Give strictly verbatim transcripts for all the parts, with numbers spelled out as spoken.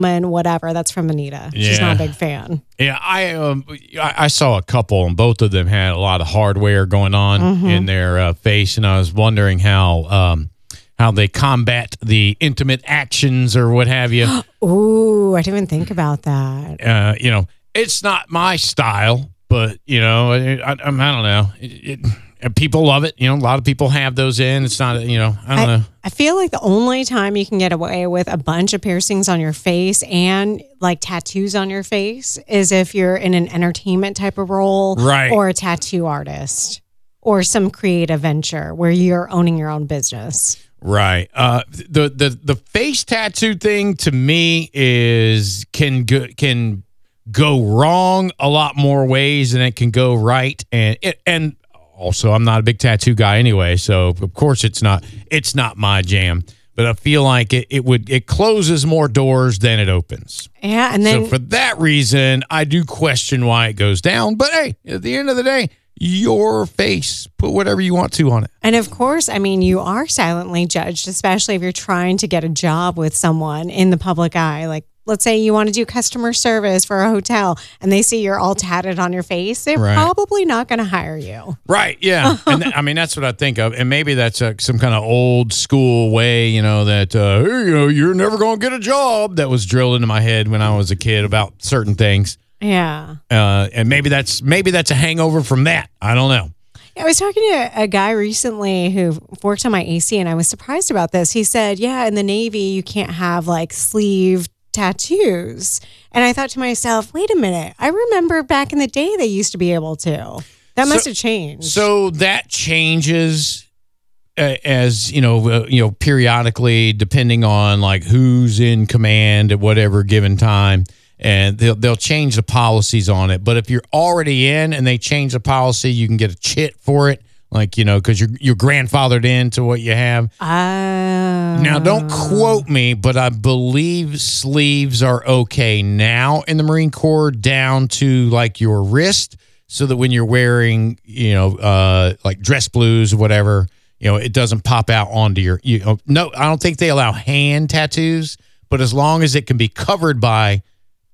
and whatever. That's from Anita. She's Yeah. not a big fan. Yeah, I um, I I saw a couple, and both of them had a lot of hardware going on Mm-hmm. in their uh, face, and I was wondering how um, how they combat the intimate actions or what have you. Ooh, I didn't even think about that. Uh, you know, it's not my style, but you know, I, I, I don't know. It, it, people love it. You know, a lot of people have those in. It's not, you know, I don't I, know. I feel like the only time you can get away with a bunch of piercings on your face and like tattoos on your face is if you're in an entertainment type of role, Right. or a tattoo artist or some creative venture where you're owning your own business. Right. Uh, the the the face tattoo thing to me is can go, can go wrong a lot more ways than it can go right, and it, and also I'm not a big tattoo guy anyway, so of course it's not it's not my jam. But I feel like it, it would it closes more doors than it opens. Yeah, and then So for that reason, I do question why it goes down. But hey, at the end of the day, your face, put whatever you want to on it. And of course, I mean, you are silently judged, especially if you're trying to get a job with someone in the public eye. Like, let's say you want to do customer service for a hotel and they see you're all tatted on your face. They're Right. probably not going to hire you. Right, yeah. And th- I mean, that's what I think of. And maybe that's uh some kind of old school way, you know, that, uh, hey, you know, you're never going to get a job that was drilled into my head when I was a kid about certain things. Yeah. Uh, and maybe that's maybe that's a hangover from that. I don't know. I was talking to a guy recently who worked on my A C, and I was surprised about this. He said, yeah, in the Navy, you can't have like sleeve tattoos. And I thought to myself, wait a minute. I remember back in the day they used to be able to. That must So- have changed. So that changes uh, as, you know, uh, you know, periodically depending on like who's in command at whatever given time. And they'll they'll change the policies on it. But if you're already in and they change the policy, you can get a chit for it, like, you know, because you're you're grandfathered into what you have. Oh. Now, don't quote me, but I believe sleeves are okay now in the Marine Corps down to like your wrist, so that when you're wearing, you know, uh, like dress blues or whatever, you know, it doesn't pop out onto your. You know, no, I don't think they allow hand tattoos, but as long as it can be covered by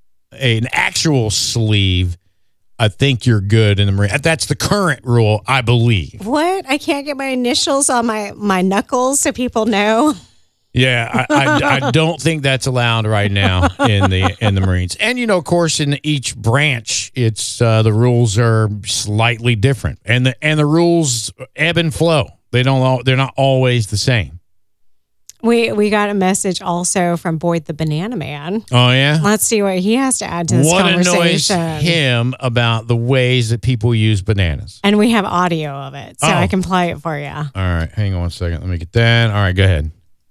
an actual sleeve, I think you're good in the Marine. That's the current rule, I believe. What? I can't get my initials on my, my knuckles so people know. Yeah, I, I, I don't think that's allowed right now in the in the Marines. And you know, of course, in each branch, it's uh, the rules are slightly different, and the and the rules ebb and flow. They don't. All, they're not always the same. We we got a message also from Boyd the Banana Man. Oh yeah. Let's see what he has to add to this What annoys conversation. him about the ways that people use bananas? And we have audio of it, so Oh. I can play it for you. All right, hang on one second. Let me get that. All right, go ahead.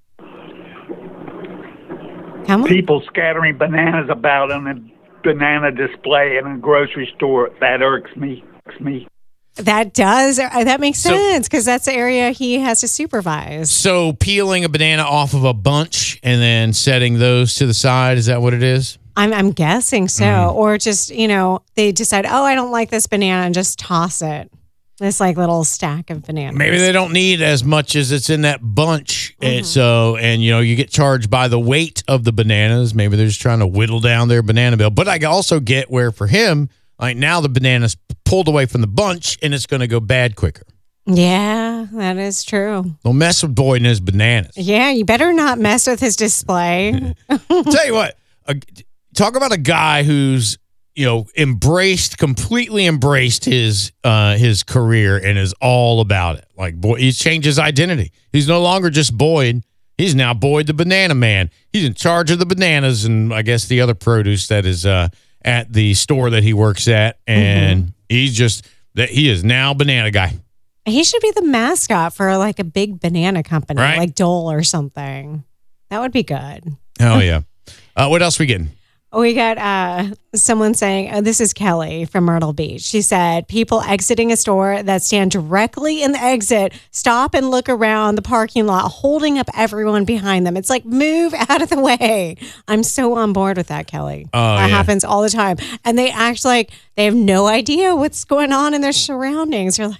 Come on. People scattering bananas about on a banana display in a grocery store. That irks me. Irks me. That does. uh, That makes So- sense because that's the area he has to supervise. So peeling a banana off of a bunch and then setting those to the side, is that what it is? I'm I'm guessing so, Mm. or just you know they decide, oh, I don't like this banana, and just toss it. This like little stack of bananas. Maybe they don't need as much as it's in that bunch. And so, and you know, you get charged by the weight of the bananas. Maybe they're just trying to whittle down their banana bill. But I also get where for him, like now the banana's pulled away from the bunch and it's going to go bad quicker. Yeah, that is true. Don't mess with Boyd and his bananas. Yeah, you better not mess with his display. Tell you what, a, talk about a guy who's, you know, embraced, completely embraced his uh, his career and is all about it. Like, boy, he's changed his identity. He's no longer just Boyd. He's now Boyd the Banana Man. He's in charge of the bananas and I guess the other produce that is uh, at the store that he works at. And mm-hmm. he's just, that he is now Banana Guy. He should be the mascot for like a big banana company, Right. like Dole or something. That would be good. Oh, yeah. Uh, what else we getting? We got uh, someone saying, oh, this is Kelly from Myrtle Beach. She said, people exiting a store that stand directly in the exit, stop and look around the parking lot, holding up everyone behind them. It's like, move out of the way. I'm so on board with that, Kelly. Oh, that yeah. happens all the time. And they act like they have no idea what's going on in their surroundings. They're like,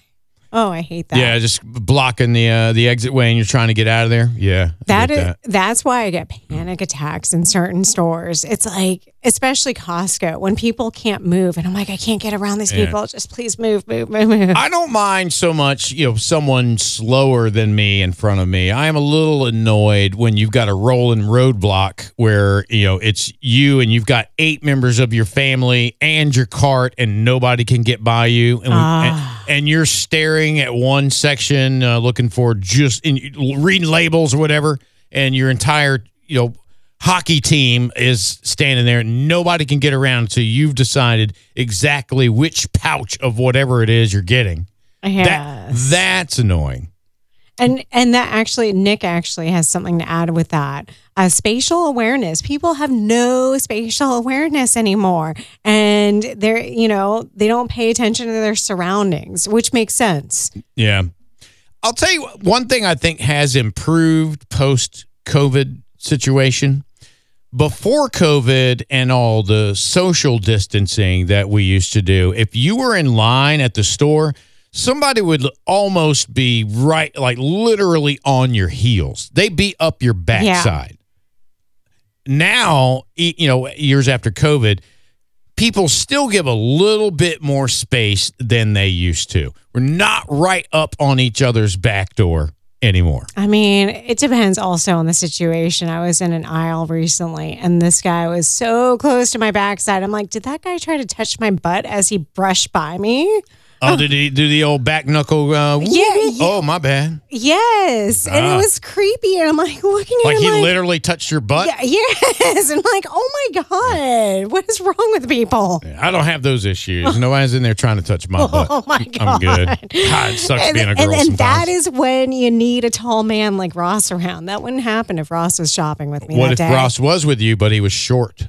Oh, I hate that. Yeah, just blocking the uh, the exit way and you're trying to get out of there. Yeah. I That get is that. that's why I get panic attacks in certain stores. It's like, especially Costco, when people can't move and I'm like, I can't get around these Yeah. people. Just please move, move, move, move. I don't mind so much, you know, someone slower than me in front of me. I am a little annoyed when you've got a rolling roadblock where, you know, it's you and you've got eight members of your family and your cart and nobody can get by you. And, we, Ah. and, and you're staring at one section uh, looking for just in, reading labels or whatever, and your entire, you know, hockey team is standing there and nobody can get around until you've decided exactly which pouch of whatever it is you're getting. That, Yes. that's annoying. And and that actually, Nick actually has something to add with that. Uh, spatial awareness. People have no spatial awareness anymore, and they're you know they don't pay attention to their surroundings, which makes sense. Yeah. I'll tell you what, one thing I think has improved post-COVID situation. Before COVID and all the social distancing that we used to do, if you were in line at the store, somebody would almost be right, like literally on your heels. They'd be up your backside. Now, you know, years after COVID, people still give a little bit more space than they used to. We're not right up on each other's back door anymore. I mean, it depends also on the situation. I was in an aisle recently, and this guy was so close to my backside. I'm like, did that guy try to touch my butt as he brushed by me? Oh, did he do the old back knuckle? Uh, Yeah, yeah. Oh, my bad. Yes. And Ah. it was creepy. And I'm like looking at Like him he like, literally touched your butt? yeah, yes. And I'm like, oh my God, what is wrong with people? I don't have those issues. Nobody's in there trying to touch my butt. Oh my I'm God. good. God, it sucks And, being a and, girl and sometimes. that is when you need a tall man like Ross around. That wouldn't happen if Ross was shopping with me What that if day. Ross was with you, but he was short?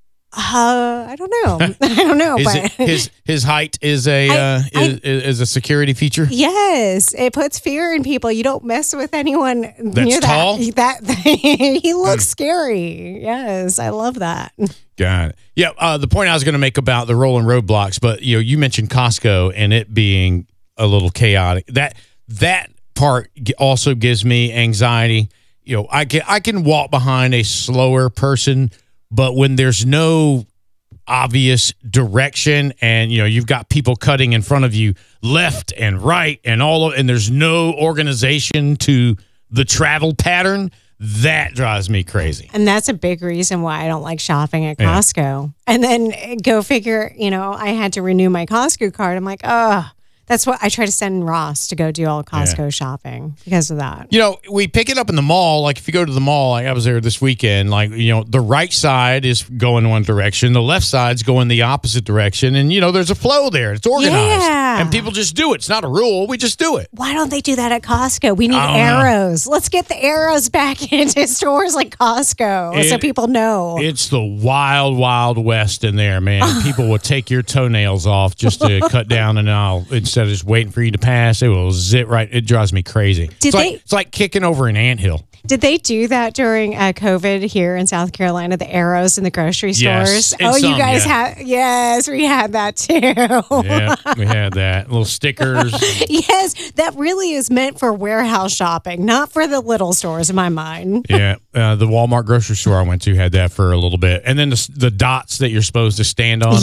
Uh, I don't know. I don't know. Is but it, his his height is a I- uh, I- is, is a security feature? yes, it puts fear in people. You don't mess with anyone That's near tall? that. That he looks scary. Yes, I love that. Got it. Yeah. Uh, the point I was going to make about the rolling roadblocks, but you know, you mentioned Costco and it being a little chaotic. That that part g- also gives me anxiety. You know, I can I can walk behind a slower person, but when there's no obvious direction and you know you've got people cutting in front of you left and right and all of, and there's no organization to the travel pattern, that drives me crazy. And that's a big reason why I don't like shopping at Yeah. Costco. And then eh, go figure, you know, I had to renew my Costco card. I'm like, oh, that's what I try to send Ross to go do all Costco shopping because of that. You know, we pick it up in the mall. Like if you go to the mall, like I was there this weekend, like, you know, the right side is going one direction. The left side's going the opposite direction. And, you know, there's a flow there. It's organized. Yeah. And people just do it. It's not a rule. We just do it. Why don't they do that at Costco? We need I don't know. arrows. Let's get the arrows back into stores like Costco so It- people know. It's the wild, wild west in there, man. People will take your toenails off just to cut down an aisle instead of just waiting for you to pass. They will zip right. It drives me crazy. Did it's, like, they- it's like kicking over an anthill. Did they do that during uh, COVID here in South Carolina? The arrows in the grocery Yes, stores. in Oh, you some, guys yeah. had yes, we had that too. Yeah, we had that. Little stickers. Yes, that really is meant for warehouse shopping, not for the little stores in my mind. Yeah, uh, the Walmart grocery store I went to had that for a little bit, and then the, the dots that you're supposed to stand on for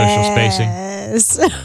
the social spacing. Yes.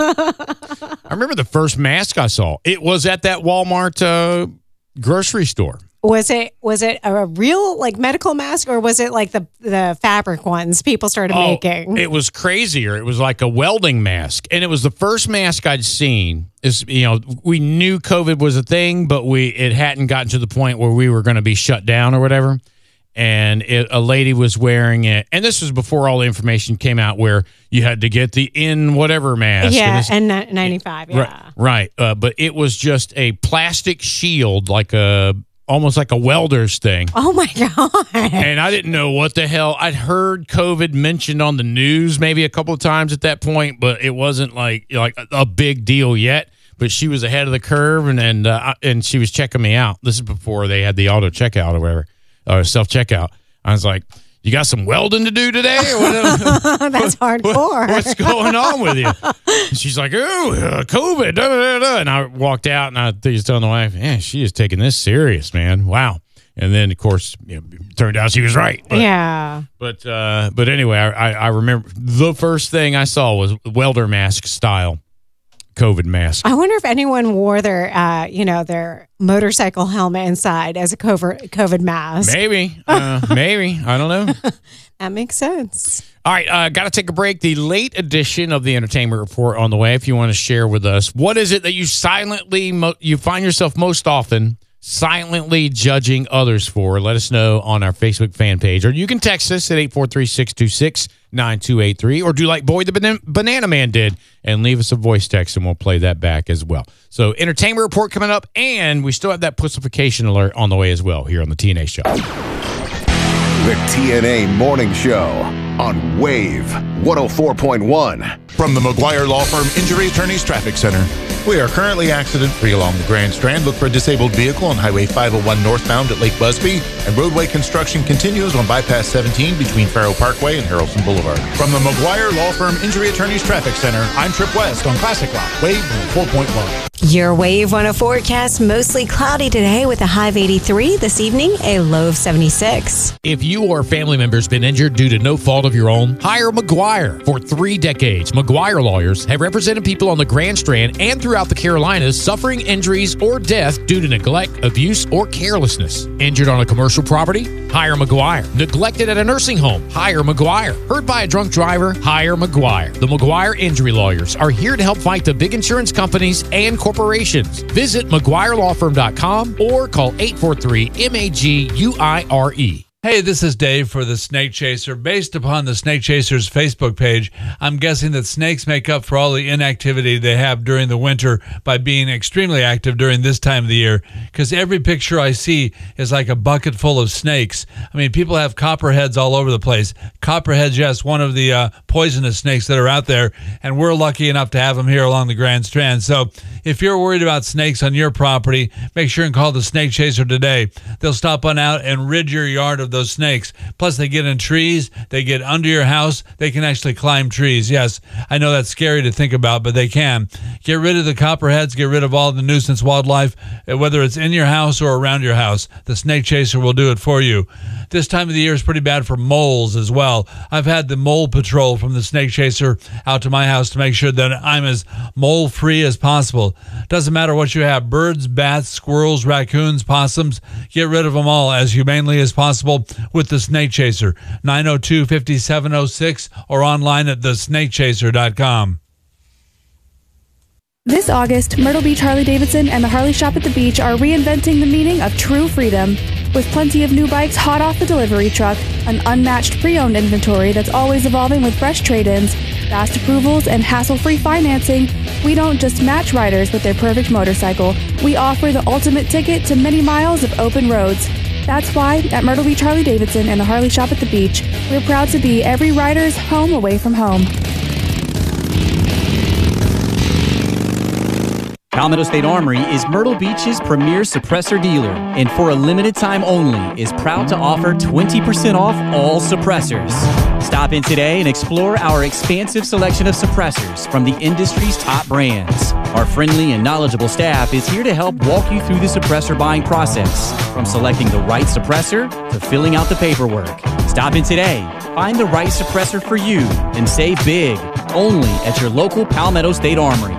I remember the first mask I saw. It was at that Walmart uh, grocery store. Was it was it a real like medical mask or was it like the the fabric ones people started making? It was crazier. It was like a welding mask, and it was the first mask I'd seen. Is you know we knew COVID was a thing, but we it hadn't gotten to the point where we were going to be shut down or whatever. And it, a lady was wearing it, and this was before all the information came out where you had to get the N whatever mask. yeah, and and ninety-five. Yeah. Right, right. Uh, but it was just a plastic shield, like a almost like a welder's thing. Oh my god. And I didn't know what the hell. I'd heard COVID mentioned on the news maybe a couple of times at that point, but it wasn't like like a, a big deal yet. But she was ahead of the curve, and and uh, and she was checking me out. This is before they had the auto checkout or whatever, or self checkout. I was like, You got some welding to do today? Or what, That's hardcore. What, what's going on with you? And she's like, oh, uh, COVID. Da, da, da. And I walked out and I was telling the wife, yeah, she is taking this serious, man. Wow. And then, of course, you know, turned out she was right. But, yeah. But uh, but anyway, I, I remember the first thing I saw was welder mask style COVID mask. I wonder if anyone wore their, uh, you know, their motorcycle helmet inside as a COVID COVID mask. Maybe, uh, maybe I don't know. That makes sense. All right, uh, got to take a break. The late edition of the Entertainment Report on the way. If you want to share with us, what is it that you silently mo- you find yourself most often silently judging others for? Let us know on our Facebook fan page, or you can text us at eight four three, six two six, nine two eight three, or do like Boy the Ban- Banana Man did and leave us a voice text, and we'll play that back as well. So, Entertainment Report coming up, and we still have that pussification alert on the way as well here on the T N A Show. The T N A Morning Show on Wave one oh four point one. From the McGuire Law Firm Injury Attorneys Traffic Center. We are currently accident-free along the Grand Strand. Look for a disabled vehicle on Highway five oh one northbound at Lake Busby. And roadway construction continues on Bypass seventeen between Faro Parkway and Harrelson Boulevard. From the McGuire Law Firm Injury Attorneys Traffic Center, I'm Trip West on Classic Rock, Wave one oh four point one. Your Wave one oh forecast, mostly cloudy today with a high of eighty-three. This evening, a low of seventy-six. If you or a family member's been injured due to no fault of your own, hire McGuire. For three decades, McGuire lawyers have represented people on the Grand Strand and throughout the Carolinas suffering injuries or death due to neglect, abuse, or carelessness. Injured on a commercial property? Hire McGuire. Neglected at a nursing home? Hire McGuire. Hurt by a drunk driver? Hire McGuire. The McGuire Injury Lawyers are here to help fight the big insurance companies and corporations. Visit McGuire Law Firm dot com or call eight four three, M A G U I R E. Hey, this is Dave for the Snake Chaser. Based upon the Snake Chaser's Facebook page, I'm guessing that snakes make up for all the inactivity they have during the winter by being extremely active during this time of the year, because every picture I see is like a bucket full of snakes. I mean, people have copperheads all over the place. Copperheads, yes, one of the uh, poisonous snakes that are out there, and we're lucky enough to have them here along the Grand Strand. So if you're worried about snakes on your property, make sure and call the Snake Chaser today. They'll stop on out and rid your yard of those snakes. Plus, they get in trees, they get under your house, they can actually climb trees. Yes, I know that's scary to think about, but they can. Get rid of the copperheads, get rid of all the nuisance wildlife, whether it's in your house or around your house. The Snake Chaser will do it for you. This time of the year is pretty bad for moles as well. I've had the mole patrol from the Snake Chaser out to my house to make sure that I'm as mole-free as possible. Doesn't matter what you have, birds, bats, squirrels, raccoons, possums, get rid of them all as humanely as possible with the Snake Chaser. nine oh two, five seven oh six or online at the snake chaser dot com. This August, Myrtle Beach Harley-Davidson and the Harley Shop at the Beach are reinventing the meaning of true freedom. With plenty of new bikes hot off the delivery truck, an unmatched pre-owned inventory that's always evolving with fresh trade-ins, fast approvals, and hassle-free financing, we don't just match riders with their perfect motorcycle. We offer the ultimate ticket to many miles of open roads. That's why, at Myrtle Beach Harley-Davidson and the Harley Shop at the Beach, we're proud to be every rider's home away from home. Palmetto State Armory is Myrtle Beach's premier suppressor dealer, and for a limited time only is proud to offer twenty percent off all suppressors. Stop in today and explore our expansive selection of suppressors from the industry's top brands. Our friendly and knowledgeable staff is here to help walk you through the suppressor buying process, from selecting the right suppressor to filling out the paperwork. Stop in today, find the right suppressor for you, and save big, only at your local Palmetto State Armory.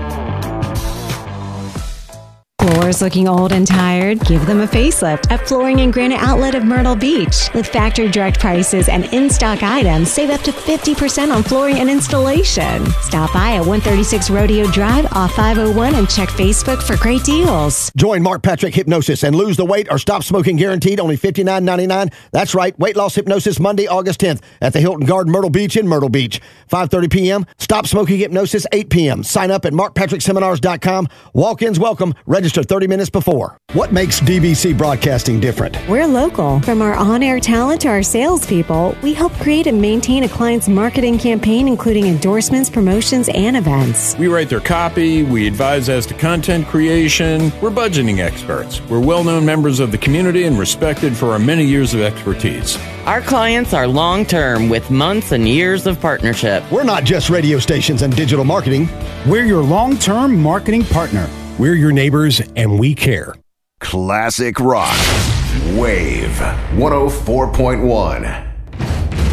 Floors looking old and tired? Give them a facelift at Flooring and Granite Outlet of Myrtle Beach. With factory direct prices and in-stock items, save up to fifty percent on flooring and installation. Stop by at one thirty-six Rodeo Drive off five oh one and check Facebook for great deals. Join Mark Patrick Hypnosis and lose the weight or stop smoking guaranteed, only fifty-nine ninety-nine. That's right, weight loss hypnosis Monday, August tenth at the Hilton Garden Myrtle Beach in Myrtle Beach. five thirty p.m. Stop smoking hypnosis, eight p.m. Sign up at mark patrick seminars dot com. Walk-ins welcome. Register register thirty minutes before. What makes D B C Broadcasting different? We're local. From our on-air talent to our salespeople, we help create and maintain a client's marketing campaign, including endorsements, promotions, and events. We write their copy. We advise as to content creation. We're budgeting experts. We're well-known members of the community and respected for our many years of expertise. Our clients are long-term with months and years of partnership. We're not just radio stations and digital marketing. We're your long-term marketing partner. We're your neighbors, and we care. Classic rock. Wave one oh four point one.